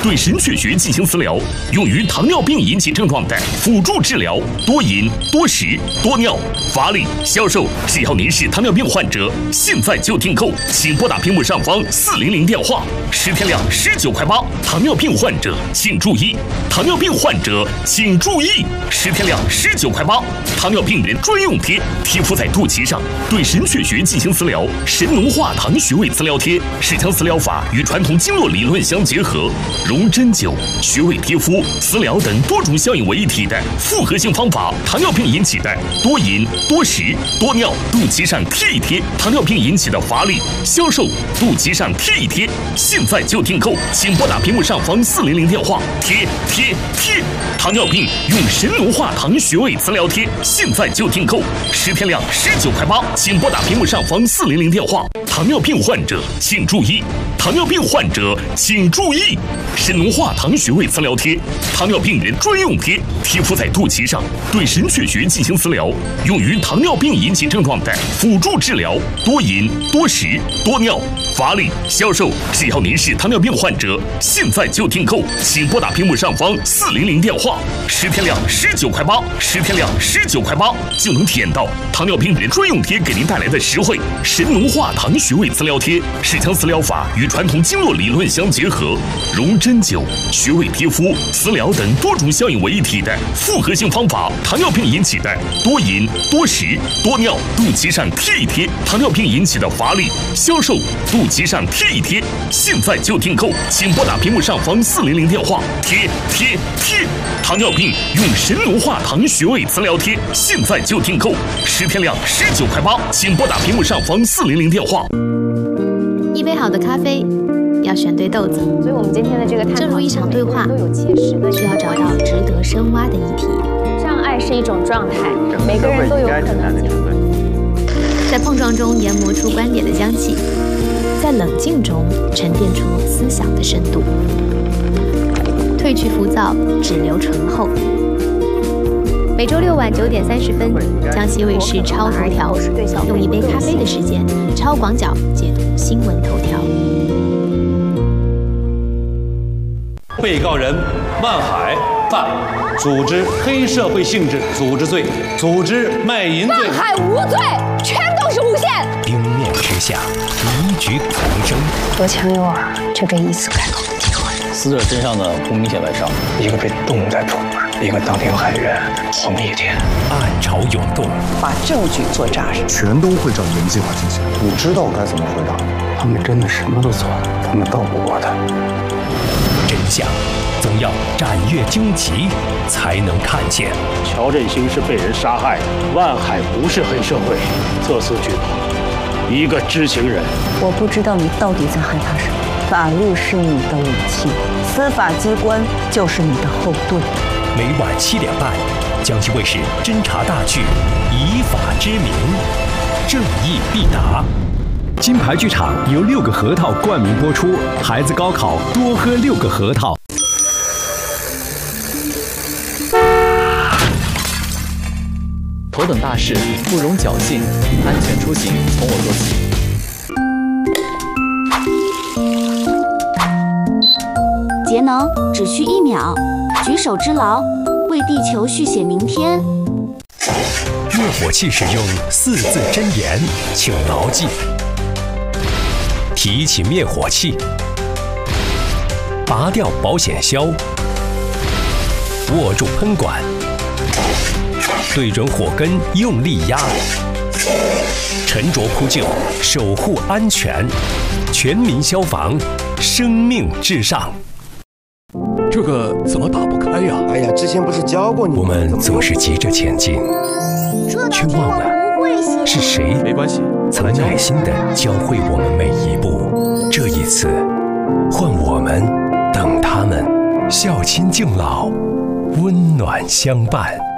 对神阙穴进行磁疗，用于糖尿病引起症状的辅助治疗。多饮、多食、多尿、乏力、消瘦，只要您是糖尿病患者，现在就订购，请拨打屏幕上方400电话，10天量19.8块。糖尿病患者请注意，糖尿病患者请注意，10天量19.8块。糖尿病人专用贴，贴敷在肚脐上，对神阙穴进行磁疗。神农化糖穴位磁疗贴是将磁疗法与传统经络理论相结合，融针灸、穴位贴敷、磁疗等多种效应为一体的复合性方法。糖尿病引起的多饮、多食、多尿，肚脐上贴一贴；糖尿病引起的乏力、消瘦，肚脐上贴一贴。现在就订购，请拨打屏幕上方400电话，贴。糖尿病用神农化糖穴位磁疗贴，现在就订购，10天量19.8块，请拨打屏幕上方400电话。糖尿病患者请注意，糖尿病患者请注意，神农化糖穴位磁疗贴，糖尿病人专用贴，贴敷在肚脐上，对神阙穴进行磁疗，用于糖尿病引起症状的辅助治疗。多饮、多食、多尿、乏力、消瘦，只要您是糖尿病患者，现在就订购，请拨打屏幕上方400电话，10天量19.8块，10天量19.8块，就能体验到糖尿病人专用贴给您带来的实惠。神农化糖穴位磁疗贴是将磁疗法与传统经络理论相结合，融针灸、穴位贴敷、磁疗等多种效应为一体的复合性方法。糖尿病引起的多饮、多食、多尿，肚脐上贴一贴；糖尿病引起的乏力、消瘦，肚脐上贴一贴。现在就订购，请拨打屏幕上方400电话，贴。糖尿病用神农化糖穴位磁疗贴，现在就订购，10天量19.8块，请拨打屏幕上方400电话。 一杯好的咖啡要选对豆子， 所以我们今天的这个探讨， 正如一场对话， 都有切实的需要找到值得深挖的议题。 障碍是一种状态，每个人都有可能在碰撞中研磨出观点的香气，在冷静中沉淀出思想的深度。褪去浮躁，只留醇厚。每周6晚9点30分，江西卫视超头条，用一杯咖啡的时间，超广角解读新闻头条。 被告人万海犯组织黑社会性质组织罪、组织卖淫罪。 万海无罪，全都是诬陷。 冰面之下，一举可生。 左强右耳，就这一次改口的机会。 死者身上的不明显外伤， 一个被冻在土里，一个当庭喊冤红一天。 暗潮涌动， 把证据做扎实， 全都会照原计划进行。 你知道该怎么回答？他们真的什么都做了，他们斗不过他。 真相总要斩阅荆棘才能看见。 乔振兴是被人杀害的，万海不是黑社会。这次举报一个知情人。 我不知道你到底在害怕什么。法律是你的武器，司法机关就是你的后盾。 每晚7点半，江西卫视侦查大剧《以法之名》，正义必达。 金牌剧场由6个核桃冠名播出，孩子高考多喝6个核桃。 头等大事不容侥幸，安全出行从我做起。 节能只需1秒，举手之劳，为地球续写明天。 灭火器使用4字真言，请牢记：提起灭火器，拔掉保险销，握住喷管，对准火根用力压，沉着扑救，守护安全，全民消防，生命至上。 这个怎么打不开呀？ 哎呀，之前不是教过你？ 我们总是急着前进，却忘了是谁曾耐心地教会我们每一步。这一次，换我们等他们，孝亲敬老，温暖相伴。